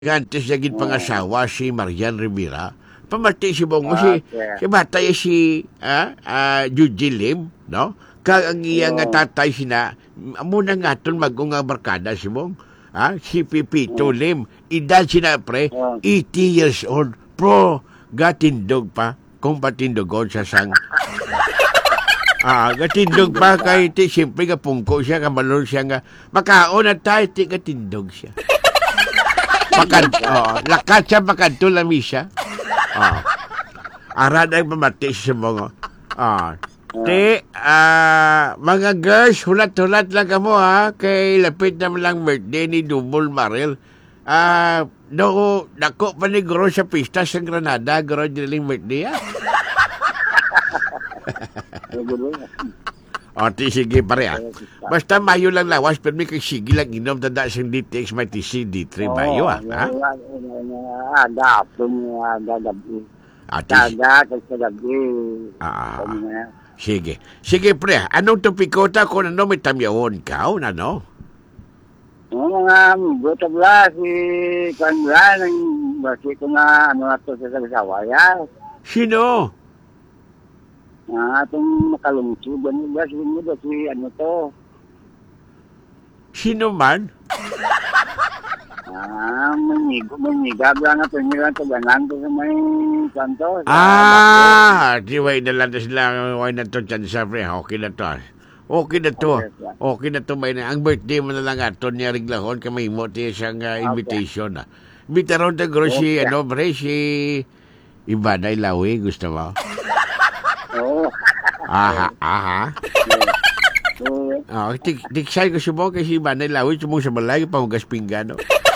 Gantes yagid pangasawa si Marian Rivera. Pamati si Bongo si batay Juji Lim, no? Kag ang iya nga tatay sina muna nga ton magunga barkada si Bong. Si Pipito Lim, edad sina pre 80 years old. Pro gatindog pa kung patindogon sa sang. Gatindog pa kay ti siyempre nga pungko siya kabalon siya nga makaon at tayo ti gatindog siya. Lakat siya makanto lami siya. Arad ay pamati sa mga. Mga girls, hulat-hulat lang ka mo kay lapit naman lang birthday ni Double Barrel. Dako pa ni Gro sa pista sa Granada, Gro diling birthday sige pare Basta mayo lang lawas, pero may kay sige lang inom tanda siyang DTX may TC D3 mayo Sige pre, anong topikota kung ano may tamyaon ka o ano? Mga buta bla si Kanran ang basi ko na ano ato sa Sawaya. Sino? Itong makalungsod, si ano to? Sino man? Manigab lang ito nila ito ganan ko sa may kanto. Diway na lang sila, way na ito dyan sa pre, okay na to. Okay na to, may na. Ang birthday mo na lang ito niya riglahon, kamay mo tayo siyang invitation. Bitaron ta gro si, si Ibanay Lawi, gusto mo? Tiksay ko siya mo kasi Ibanay Lawi, sumong sa balay, pamugas pinggano.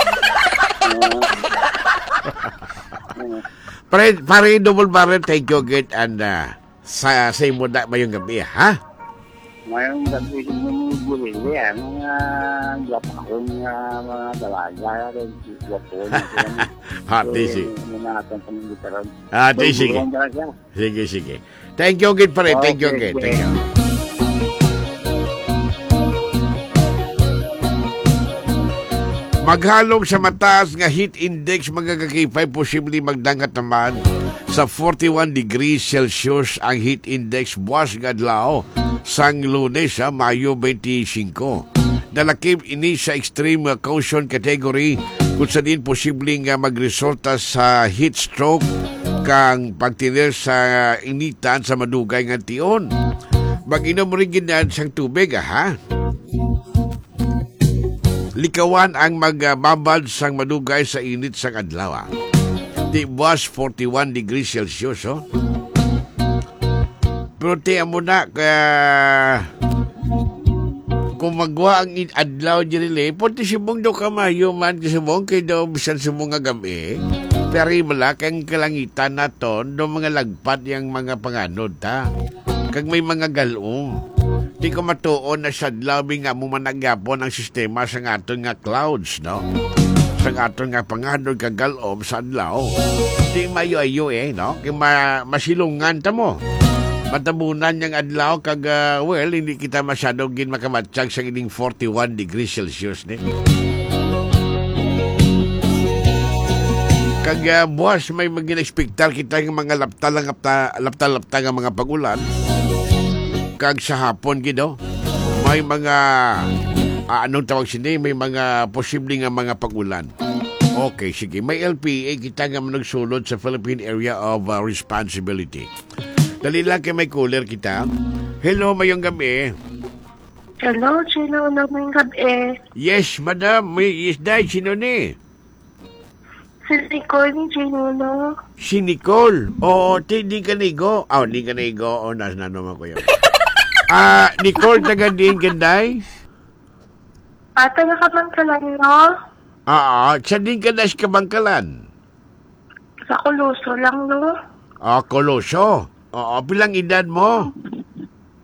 Pare Double Barrel, thank you again, and sa mo na mayong gabi, ha? Mayong gabi gulili, mga gapakong mga dalaga, gapon. Sige. Sige. Thank you again, pare. Thank you again. Thank you. Maghalong sa mataas nga heat index mga kakipay, posibleng magdangat naman sa 41 degrees Celsius ang heat index buwas gadlao sang Lunes Mayo 25. Dalakip ini sa extreme caution category kung sa din posibleng magresulta sa heat stroke kang pagtiner sa initan sa madugay nga tion. Mag-inom rin ginan sang tubig ha. Likawan ang magbabad sang madugay sa init sang adlaw. Di buwas 41 degrees Celsius Pero tiyan mo na kung magwa ang adlaw diri punti sibong daw kamayo man kasi mong kay daw bisan sa mga gabi pero malak ang kalangitan naton do mga lagpat yang mga panganod ta kag may mga galong di ko matuon na sa adlaw nga mo managyapon ang sistema sa aton nga clouds no sa aton nga panganod kag galom sa adlaw di mayo-ayo no kay masilungan ta mo matabunan niyang adlaw kag hindi kita masyadong makamatsyag sa ining 41 degrees Celsius ni. Kag buwas may mag-inexpectar kita ng mga lapta nga mga pagulan. Kag sa hapon gido may mga anong tawag sini may mga posibleng nga mga pagulan. Okay, sige. May LPA kita nga nagsulod sa Philippine Area of Responsibility. Dali lang kay may cooler kita. Hello, mayong gabi. Hello, sino na mayong gabi? Yes, madam. Yes, dahil sino ni? Si Nicole ni Ginuno. Si Nicole? Di ka nigo. Di ka nigo. Nas na naman ko yun. Nicole, taga din ganday? Taga Kabangkalan, no? Sa din ka nas Kabangkalan? Sa Coloso lang, no? Coloso? Bilang edad mo?